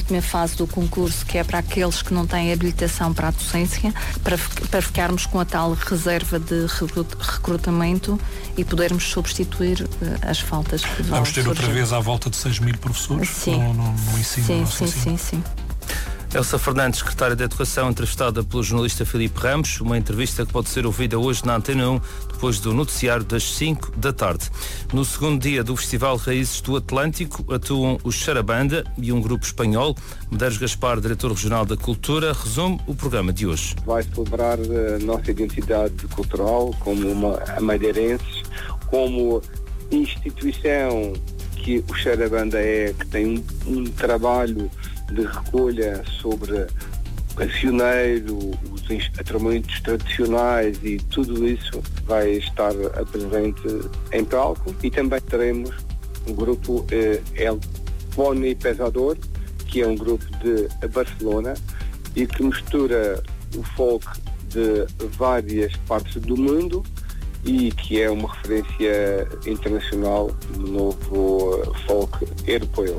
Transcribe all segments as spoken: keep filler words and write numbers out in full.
última fase do concurso, que é para aqueles que não têm habilitação para a docência, para, para ficarmos com a tal reserva de recrutamento e podermos substituir uh, as faltas que vão Vamos ter surgir. outra vez à volta de seis mil professores sim. no, no, no ensino. Sim, no sim, ensino. sim, sim. Elsa Fernandes, secretária de Educação, entrevistada pelo jornalista Filipe Ramos, uma entrevista que pode ser ouvida hoje na Antena um, depois do noticiário das cinco da tarde. No segundo dia do Festival Raízes do Atlântico, atuam os Xarabanda e um grupo espanhol. Medeiros Gaspar, diretor regional da Cultura, resume o programa de hoje. Vai celebrar a nossa identidade cultural como uma madeirenses, como instituição que o Xarabanda é, que tem um, um trabalho de recolha sobre cancioneiro, os instrumentos tradicionais e tudo isso vai estar presente em palco. E também teremos um grupo eh, El Pony Pesador, que é um grupo de Barcelona e que mistura o folk de várias partes do mundo e que é uma referência internacional no novo folk europeu.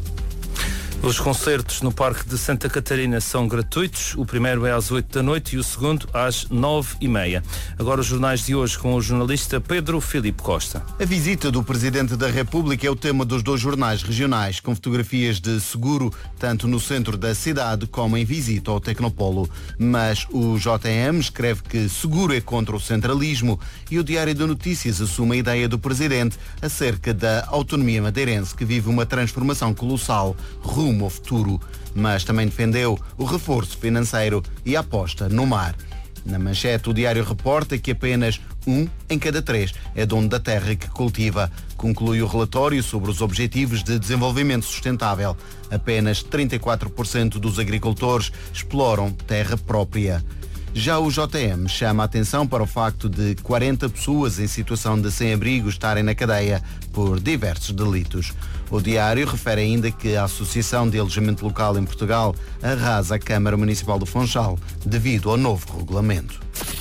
Os concertos no Parque de Santa Catarina são gratuitos. O primeiro é às oito da noite e o segundo às nove e meia. Agora os jornais de hoje com o jornalista Pedro Filipe Costa. A visita do Presidente da República é o tema dos dois jornais regionais, com fotografias de Seguro, tanto no centro da cidade como em visita ao Tecnopolo. Mas o J M escreve que Seguro é contra o centralismo e o Diário de Notícias assume a ideia do Presidente acerca da autonomia madeirense, que vive uma transformação colossal rumo ao futuro, mas também defendeu o reforço financeiro e a aposta no mar. Na manchete, o Diário reporta que apenas um em cada três é dono da terra que cultiva. Conclui o relatório sobre os Objetivos de Desenvolvimento Sustentável. Apenas trinta e quatro por cento dos agricultores exploram terra própria. Já o J M chama a atenção para o facto de quarenta pessoas em situação de sem-abrigo estarem na cadeia por diversos delitos. O Diário refere ainda que a Associação de Alojamento Local em Portugal arrasa a Câmara Municipal do Funchal devido ao novo regulamento.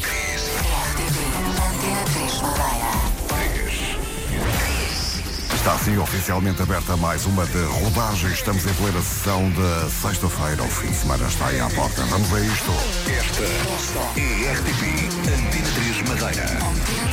Está assim oficialmente aberta mais uma de rodagem. Estamos em plena sessão de sexta-feira. O fim de semana está aí à porta. Vamos a isto. Esta é R T P Antena três Madeira.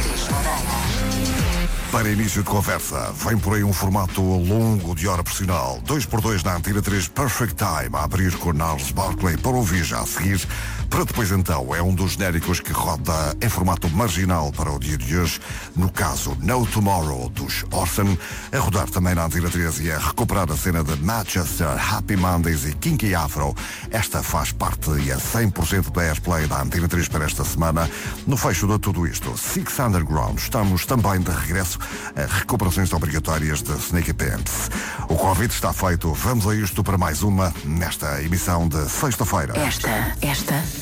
Para início de conversa, vem por aí um formato longo de hora profissional. dois por dois na Antena três Perfect Time, a abrir com Gnarls Barkley para ouvir já a seguir. Para depois então, é um dos genéricos que roda em formato marginal para o dia de hoje. No caso, No Tomorrow, dos Orson. A rodar também na Antena três e a recuperar a cena de Manchester, Happy Mondays e Kinky Afro. Esta faz parte e é cem por cento da airplay da Antena três para esta semana. No fecho de tudo isto, Six Underground. Estamos também de regresso a recuperações obrigatórias de Sneaky Pants. O convite está feito. Vamos a isto para mais uma nesta emissão de sexta-feira. Esta, esta